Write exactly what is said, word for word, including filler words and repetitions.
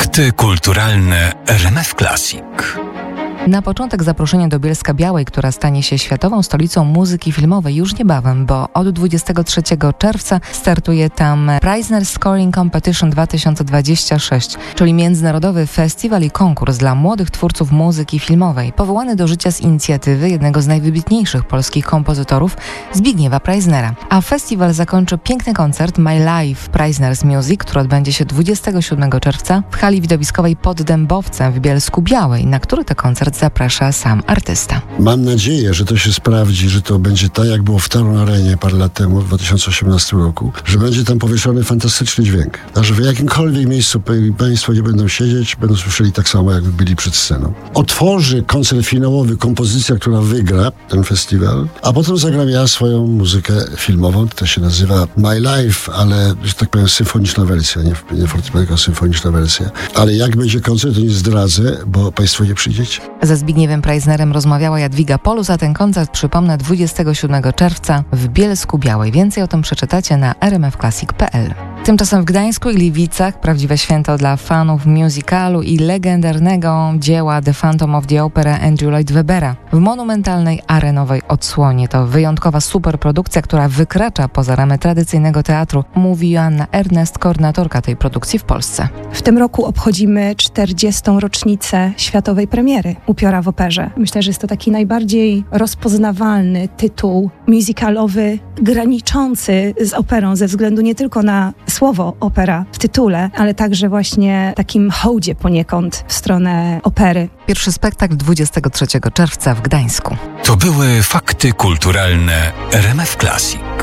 Fakty kulturalne R M F Classic. Na początek zaproszenie do Bielska-Białej, która stanie się światową stolicą muzyki filmowej już niebawem, bo od dwudziestego trzeciego czerwca startuje tam Preisner Scoring Competition dwa tysiące dwadzieścia sześć, czyli międzynarodowy festiwal i konkurs dla młodych twórców muzyki filmowej, powołany do życia z inicjatywy jednego z najwybitniejszych polskich kompozytorów, Zbigniewa Preisnera. A festiwal zakończy piękny koncert My Life Preisner's Music, który odbędzie się dwudziestego siódmego czerwca w hali widowiskowej pod Dębowcem w Bielsku-Białej, na który to koncert zaprasza sam artysta. Mam nadzieję, że to się sprawdzi, że to będzie tak, jak było w Toruń Arenie parę lat temu, w dwa tysiące osiemnastym roku, że będzie tam powieszony fantastyczny dźwięk. A że w jakimkolwiek miejscu Państwo nie będą siedzieć, będą słyszeli tak samo, jakby byli przed sceną. Otworzy koncert finałowy kompozycja, która wygra ten festiwal, a potem zagram ja swoją muzykę filmową. To się nazywa My Life, ale, że tak powiem, symfoniczna wersja, nie, nie fortepian, tylko symfoniczna wersja. Ale jak będzie koncert, to nie zdradzę, bo Państwo nie przyjdziecie. Ze Zbigniewem Preisnerem rozmawiała Jadwiga Polus, a ten koncert, przypomnę, dwudziestego siódmego czerwca w Bielsku-Białej. Więcej o tym przeczytacie na r m f classic kropka p l. Tymczasem w Gdańsku i Gliwicach prawdziwe święto dla fanów musicalu i legendarnego dzieła The Phantom of the Opera Andrew Lloyd Webbera w monumentalnej arenowej odsłonie. To wyjątkowa superprodukcja, która wykracza poza ramy tradycyjnego teatru, mówi Joanna Ernest, koordynatorka tej produkcji w Polsce. W tym roku obchodzimy czterdziestą rocznicę światowej premiery Upiora w operze. Myślę, że jest to taki najbardziej rozpoznawalny tytuł musicalowy, graniczący z operą ze względu nie tylko na słowo opera w tytule, ale także właśnie takim hołdzie poniekąd w stronę opery. Pierwszy spektakl dwudziestego trzeciego czerwca w Gdańsku. To były fakty kulturalne R M F Classic.